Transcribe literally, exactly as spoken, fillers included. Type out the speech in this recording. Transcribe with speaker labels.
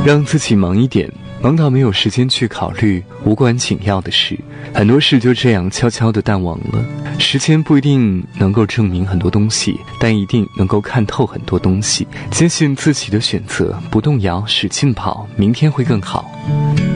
Speaker 1: 让自己忙一点，忙到没有时间去考虑无关紧要的事，很多事就这样悄悄地淡忘了。时间不一定能够证明很多东西，但一定能够看透很多东西。坚信自己的选择，不动摇，使劲跑，明天会更好。